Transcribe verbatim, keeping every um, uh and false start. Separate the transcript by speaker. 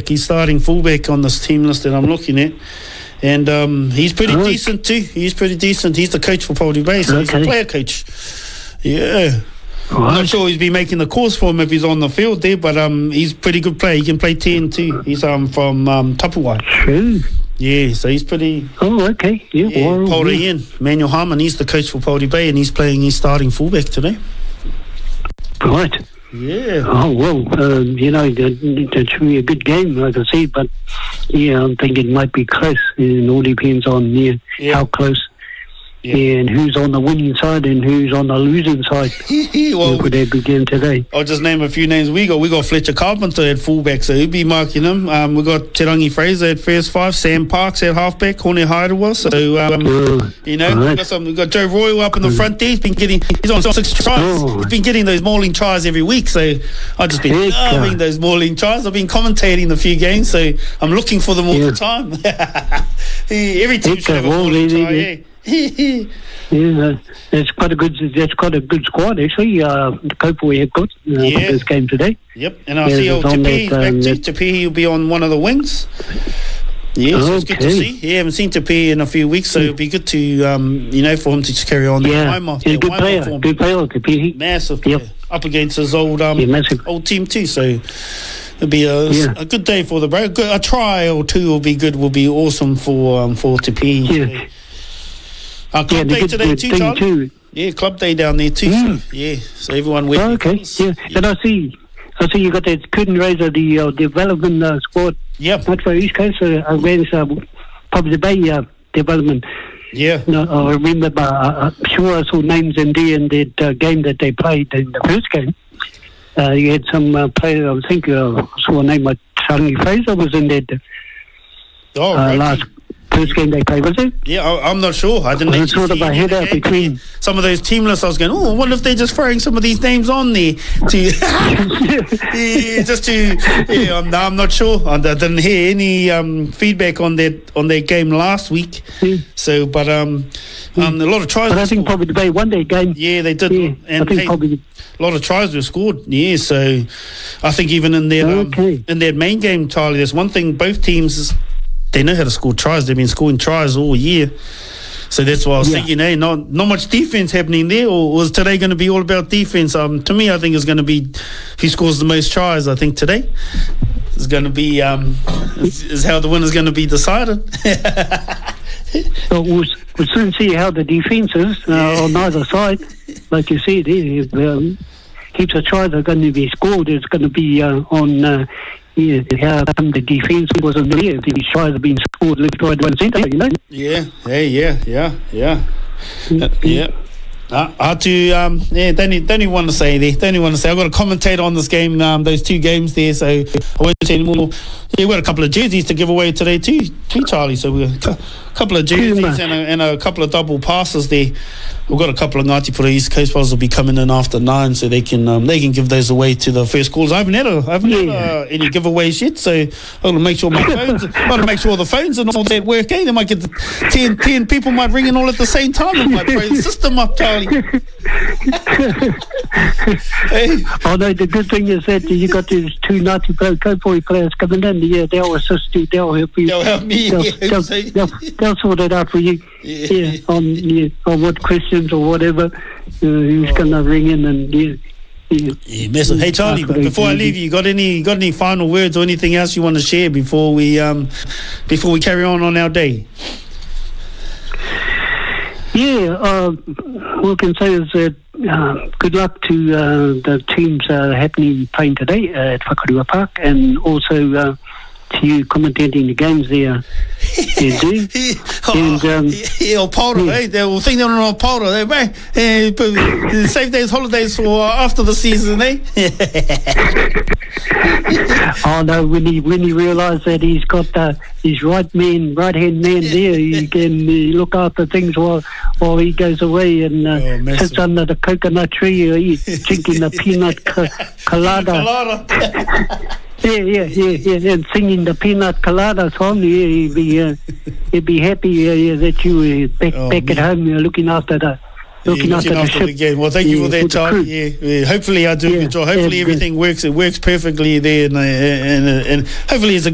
Speaker 1: fullback. He's starting fullback on this team list that I'm looking at. And um, he's pretty
Speaker 2: Right.
Speaker 1: decent too. He's pretty decent. He's the coach for Pōti Bay, so he's a
Speaker 2: Okay.
Speaker 1: player coach. Yeah. I'm
Speaker 2: Right.
Speaker 1: not sure he's been making the course for him if he's on the field there, but um, he's a pretty good player. He can play ten too. He's um from um, Tapuai.
Speaker 2: True.
Speaker 1: Yeah, so he's pretty...
Speaker 2: Oh, okay. Yeah,
Speaker 1: Yeah,
Speaker 2: well,
Speaker 1: Paul
Speaker 2: yeah.
Speaker 1: Ian, Manuel Harmon, he's the coach for Pōti Bay, and he's playing, he's starting fullback today.
Speaker 2: Right.
Speaker 1: Yeah.
Speaker 2: Oh, well, um, you know, that, that should be a good game, like I say, but, yeah, I'm thinking it might be close. It all depends on yeah,
Speaker 1: Yeah.
Speaker 2: how close
Speaker 1: Yeah.
Speaker 2: and who's on the winning side and who's on the losing side.
Speaker 1: Well,
Speaker 2: Could they begin today?
Speaker 1: I'll just name a few names we got. We got Fletcher Carpenter at fullback, so he'll be marking him. Um, we got Te Rangi Fraser at first five, Sam Parks at halfback, Hone Hairewa. So, um,
Speaker 2: Uh,
Speaker 1: you know,
Speaker 2: right.
Speaker 1: we got some. We got Joe Royal up in the front there. He's been getting, he's on six tries.
Speaker 2: Oh.
Speaker 1: He's been getting those mauling tries every week. So I've just been
Speaker 2: Heck,
Speaker 1: loving
Speaker 2: uh,
Speaker 1: those mauling tries. I've been commentating the few games, so I'm looking for them all
Speaker 2: Yeah.
Speaker 1: the time. He- every team
Speaker 2: Heck,
Speaker 1: should have a
Speaker 2: uh, well,
Speaker 1: mauling
Speaker 2: they-
Speaker 1: try.
Speaker 2: they-
Speaker 1: Yeah.
Speaker 2: Yeah, that's quite a good. That's quite a good squad actually. Uh, the Kopo have got uh,
Speaker 1: Yeah.
Speaker 2: for this game today.
Speaker 1: Yep, and I
Speaker 2: Yeah,
Speaker 1: see old
Speaker 2: it's on
Speaker 1: Tepehi's
Speaker 2: that,
Speaker 1: back
Speaker 2: um,
Speaker 1: too.
Speaker 2: that-
Speaker 1: Tepehi will be on one of the wings. Yeah, so it's good to
Speaker 2: Okay.
Speaker 1: see. Yeah, haven't seen Tepehi in a few weeks, so it'll be good to, um, you know, for him to just carry on that
Speaker 2: Yeah,
Speaker 1: Waima,
Speaker 2: he's a
Speaker 1: that
Speaker 2: good
Speaker 1: Waima
Speaker 2: player.
Speaker 1: form.
Speaker 2: Good player, Tepehi.
Speaker 1: Massive
Speaker 2: Yep.
Speaker 1: player. Up against his old um,
Speaker 2: Yeah, massive.
Speaker 1: old team too, so it'll be a,
Speaker 2: Yeah.
Speaker 1: a good day for the break. Good- A try or two will be good. Will be awesome for um, for Tepehi.
Speaker 2: Yeah.
Speaker 1: Our
Speaker 2: Yeah,
Speaker 1: club
Speaker 2: the
Speaker 1: day
Speaker 2: good
Speaker 1: today
Speaker 2: good
Speaker 1: too,
Speaker 2: thing
Speaker 1: Charlie.
Speaker 2: too.
Speaker 1: Yeah, club day down there too.
Speaker 2: Mm.
Speaker 1: So, yeah, so everyone wears
Speaker 2: Oh,
Speaker 1: their
Speaker 2: okay.
Speaker 1: colours.
Speaker 2: Yeah, and I see. I see you got that curtain raiser, the uh, development uh, squad.
Speaker 1: Yep.
Speaker 2: Not for East Coast, uh, against uh, probably the Bay uh, development.
Speaker 1: Yeah.
Speaker 2: No, I remember, uh, I'm sure I saw names in there in that uh, game that they played in the first game. Uh, you had some uh, player, I think, uh, I saw a name like Tarangi Fraser was in that
Speaker 1: Oh,
Speaker 2: uh,
Speaker 1: right.
Speaker 2: last first game they played, was it?
Speaker 1: Yeah, I, I'm not sure. I didn't
Speaker 2: Well,
Speaker 1: actually
Speaker 2: it's sort of
Speaker 1: see
Speaker 2: a
Speaker 1: any of the
Speaker 2: header
Speaker 1: game.
Speaker 2: between-
Speaker 1: Some of those team lists. I was going, oh, what if they're just throwing some of these names on there to, yeah, just to, yeah, I'm, I'm not sure. I didn't hear any um, feedback on that on their game last week.
Speaker 2: Yeah.
Speaker 1: So, but um, um, a lot of tries.
Speaker 2: But
Speaker 1: were
Speaker 2: I think
Speaker 1: scored.
Speaker 2: probably the Bay won that game.
Speaker 1: Yeah, they did.
Speaker 2: Yeah,
Speaker 1: and
Speaker 2: I think
Speaker 1: hey,
Speaker 2: probably.
Speaker 1: a lot of tries were scored. Yeah, so I think even in their um,
Speaker 2: Okay.
Speaker 1: in their main game, Charlie, there's one thing both teams is they know how to score tries. They've been scoring tries all year. So that's why I was
Speaker 2: Yeah.
Speaker 1: thinking, hey, not not much defense happening there, or was today going to be all about defense? Um, to me, I think it's going to be who scores the most tries. I think today is going to be um is, is how the winner's going to be decided.
Speaker 2: So we'll, we'll soon see how the defence is uh,
Speaker 1: Yeah.
Speaker 2: on either side. Like you said, if um, heaps of tries are going to be scored, it's going to be uh, on uh, yeah, how come the defence wasn't there. If these tries have been scored left, right, one centre, you know.
Speaker 1: Yeah, hey, yeah, yeah, yeah, uh, yeah. Uh, hard to um, yeah. Don't even, don't even want to say there. Don't even want to say. I've got a commentator on this game, um, those two games there. So I won't say anymore. Yeah, we got a couple of jerseys to give away today too, too, Charlie. So we got a couple of jerseys and a, and a couple of double passes there. We've got a couple of Ngāti Pura East Coast players will be coming in after nine, so they can um, they can give those away to the first calls. I haven't had a, I haven't had uh, any giveaways yet, so I've got to make sure my phones, I've got to make sure the phones and all that work. Eh? They might get the ten, ten people might ring in all at the same time. It might throw the system up, Charlie. Hey.
Speaker 2: Oh no, the good thing is that you got these two Ngāti Pro Kopoi players coming in. Yeah, they'll assist you. They'll help you.
Speaker 1: They'll help me.
Speaker 2: They'll,
Speaker 1: Yeah,
Speaker 2: they'll,
Speaker 1: so-
Speaker 2: they'll, they'll sort it out for you.
Speaker 1: Yeah.
Speaker 2: Yeah, on yeah, on what questions or whatever. Uh, who's going to ring in and yeah. Yeah.
Speaker 1: Yeah, massive. Hey Charlie, but before I leave you, got any got any final words or anything else you want to share before we um before we carry on on our day?
Speaker 2: Yeah, uh, what we can say is that uh, good luck to uh, the teams uh, happening playing today at Whakarua Park, and also uh, to you commentating the games there. there too. And, um,
Speaker 1: yeah, or Paura,
Speaker 2: yeah.
Speaker 1: eh? They will think they're on Paura, eh? Right? Eh, but save days, holidays for after the season, eh?
Speaker 2: Oh no! When he when he realised that he's got uh, his right man, right hand man there, he can uh, look after things while while he goes away and uh,
Speaker 1: Oh, massive.
Speaker 2: sits under the coconut tree, uh, he's drinking the peanut co- colada.
Speaker 1: Colada.
Speaker 2: Yeah, yeah, yeah, yeah, and singing the peanut colada song. Yeah, he'd be uh, he'd be happy uh, yeah, that you were back
Speaker 1: Oh,
Speaker 2: back at
Speaker 1: man.
Speaker 2: home, uh, looking after the looking
Speaker 1: Yeah,
Speaker 2: after
Speaker 1: looking
Speaker 2: the
Speaker 1: after
Speaker 2: ship.
Speaker 1: the game. Well, thank you
Speaker 2: Yeah,
Speaker 1: for that,
Speaker 2: the crew.
Speaker 1: Charlie. Yeah, yeah. Hopefully I do a
Speaker 2: Yeah,
Speaker 1: good job. Hopefully
Speaker 2: and, uh,
Speaker 1: everything works. It works perfectly there, and uh, and, uh, and hopefully it's a